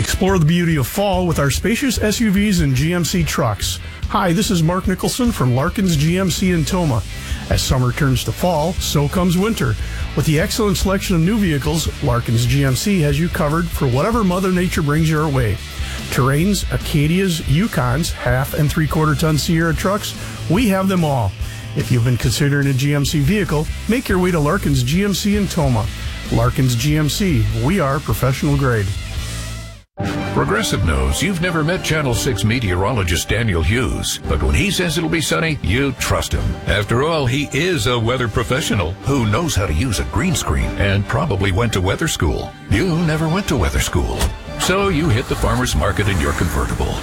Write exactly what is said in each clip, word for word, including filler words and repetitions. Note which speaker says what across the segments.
Speaker 1: Explore the beauty of fall with our spacious S U Vs and G M C trucks. Hi, this is Mark Nicholson from Larkins G M C in Toma. As summer turns to fall, so comes winter. With the excellent selection of new vehicles, Larkins G M C has you covered for whatever Mother Nature brings your way. Terrains, Acadias, Yukons, half and three-quarter ton Sierra trucks, we have them all. If you've been considering a G M C vehicle, make your way to Larkins G M C in Toma. Larkins G M C, we are professional grade.
Speaker 2: Progressive knows you've never met Channel six meteorologist Daniel Hughes, but when he says it'll be sunny, you trust him. After all, he is a weather professional who knows how to use a green screen and probably went to weather school. You never went to weather school, so you hit the farmer's market in your convertible.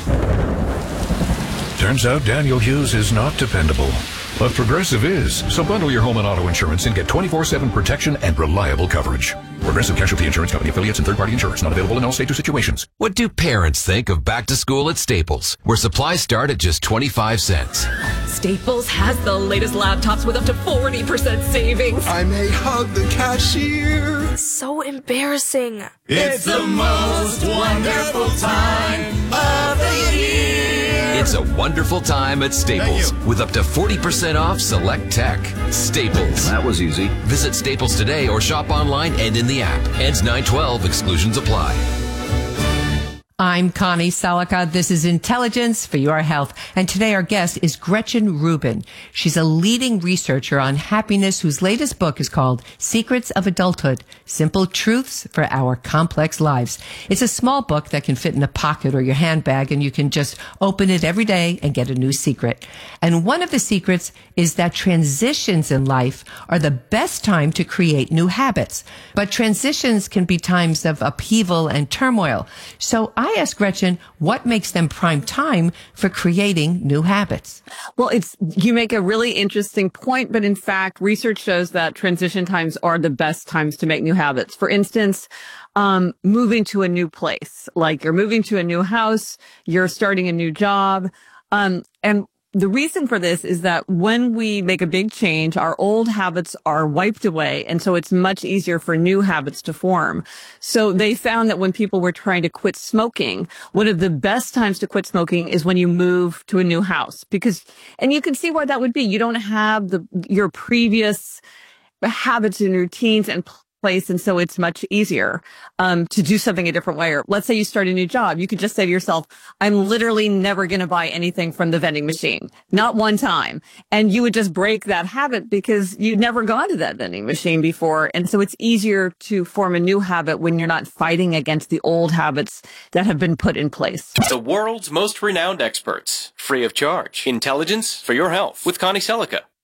Speaker 2: Turns out Daniel Hughes is not dependable, but Progressive is. So bundle your home and auto insurance and get twenty-four seven protection and reliable coverage. Progressive Casualty Insurance Company affiliates and third-party insurers not available in all states or situations.
Speaker 3: What do parents think of back to school at Staples, where supplies start at just twenty-five cents?
Speaker 4: Staples has the latest laptops with up to forty percent savings.
Speaker 5: I may hug the cashier.
Speaker 6: So embarrassing.
Speaker 7: It's the most wonderful time of the year.
Speaker 3: It's a wonderful time at Staples with up to forty percent off select tech. Staples.
Speaker 8: That was easy.
Speaker 3: Visit Staples today or shop online and in the app. Ends nine twelve. Exclusions apply.
Speaker 9: I'm Connie Selica. This is Intelligence for Your Health. And today our guest is Gretchen Rubin. She's a leading researcher on happiness whose latest book is called Secrets of Adulthood, Simple Truths for Our Complex Lives. It's a small book that can fit in a pocket or your handbag, and you can just open it every day and get a new secret. And one of the secrets is that transitions in life are the best time to create new habits. But transitions can be times of upheaval and turmoil. So I I asked Gretchen what makes them prime time for creating new habits.
Speaker 10: Well, it's, you make a really interesting point, but in fact, research shows that transition times are the best times to make new habits. For instance, um, moving to a new place, like you're moving to a new house, you're starting a new job. Um, and the reason for this is that when we make a big change, our old habits are wiped away. And so it's much easier for new habits to form. So they found that when people were trying to quit smoking, one of the best times to quit smoking is when you move to a new house, because, and you can see why that would be. You don't have the, your previous habits and routines and place. And so it's much easier, um, to do something a different way. Or let's say you start a new job. You could just say to yourself, I'm literally never going to buy anything from the vending machine. Not one time. And you would just break that habit because you'd never gone to that vending machine before. And so it's easier to form a new habit when you're not fighting against the old habits that have been put in place.
Speaker 11: The world's most renowned experts, free of charge. Intelligence for Your Health with Connie Selica.